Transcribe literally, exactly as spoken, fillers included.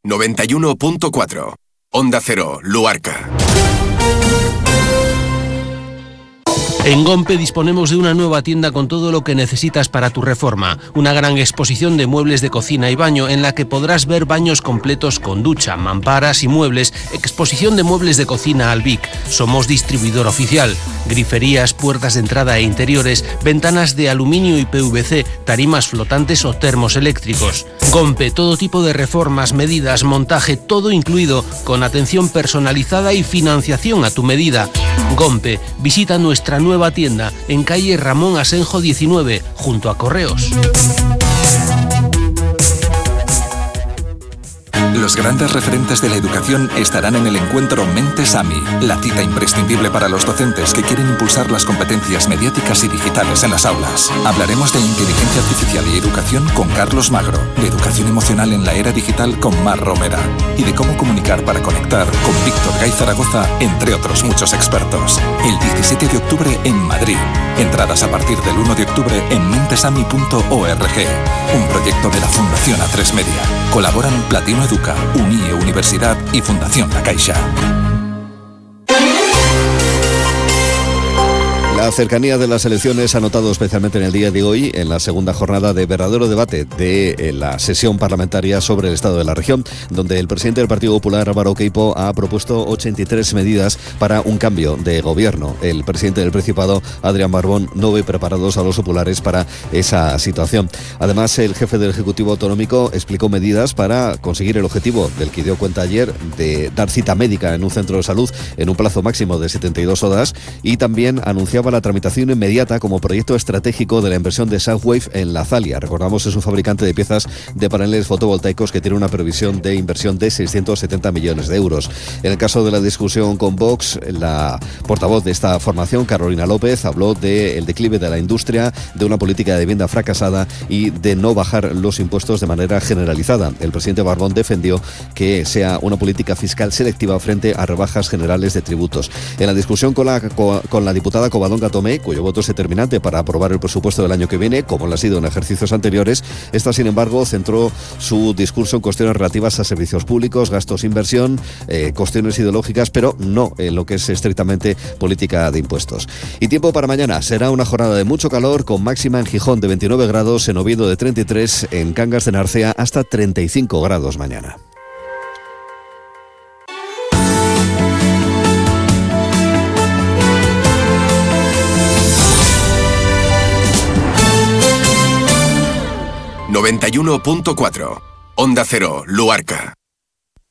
noventa y uno punto cuatro. Onda Cero, Luarca. En Gompe disponemos de una nueva tienda con todo lo que necesitas para tu reforma. Una gran exposición de muebles de cocina y baño en la que podrás ver baños completos con ducha, mamparas y muebles, exposición de muebles de cocina Albic. Somos distribuidor oficial. Griferías, puertas de entrada e interiores, ventanas de aluminio y P V C, tarimas flotantes o termos eléctricos. Gompe, todo tipo de reformas, medidas, montaje, todo incluido, con atención personalizada y financiación a tu medida. Gompe, visita nuestra nueva Nueva tienda en calle Ramón Asenjo diecinueve, junto a Correos. Los grandes referentes de la educación estarán en el encuentro Mentes AMI, la cita imprescindible para los docentes que quieren impulsar las competencias mediáticas y digitales en las aulas. Hablaremos de inteligencia artificial y educación con Carlos Magro, de educación emocional en la era digital con Mar Romera y de cómo comunicar para conectar con Víctor Gay Zaragoza, entre otros muchos expertos. El diecisiete de octubre en Madrid. Entradas a partir del uno de octubre en mentesami punto org. Un proyecto de la Fundación A tres Media. Colaboran Platino Educa, Unie Universidad y Fundación La Caixa. La cercanía de las elecciones ha notado especialmente en el día de hoy, en la segunda jornada de verdadero debate de la sesión parlamentaria sobre el estado de la región, donde el presidente del Partido Popular, Álvaro Queipo, ha propuesto ochenta y tres medidas para un cambio de gobierno. El presidente del Principado, Adrián Barbón, no ve preparados a los populares para esa situación. Además, el jefe del Ejecutivo Autonómico explicó medidas para conseguir el objetivo del que dio cuenta ayer de dar cita médica en un centro de salud en un plazo máximo de setenta y dos horas, y también anunciaba la tramitación inmediata como proyecto estratégico de la inversión de Southwave en La Zalia. Recordamos, es un fabricante de piezas de paneles fotovoltaicos que tiene una previsión de inversión de seiscientos setenta millones de euros. En el caso de la discusión con Vox, la portavoz de esta formación, Carolina López, habló del declive de la industria, de una política de vivienda fracasada y de no bajar los impuestos de manera generalizada. El presidente Barbón defendió que sea una política fiscal selectiva frente a rebajas generales de tributos. En la discusión con la, con la diputada Covadonga Tomé, cuyo voto es determinante para aprobar el presupuesto del año que viene, como lo ha sido en ejercicios anteriores, esta, sin embargo, centró su discurso en cuestiones relativas a servicios públicos, gastos, inversión, eh, cuestiones ideológicas, pero no en lo que es estrictamente política de impuestos. Y tiempo para mañana. Será una jornada de mucho calor, con máxima en Gijón de veintinueve grados, en Oviedo de treinta y tres, en Cangas de Narcea hasta treinta y cinco grados mañana. noventa y uno punto cuatro. Onda Cero, Luarca.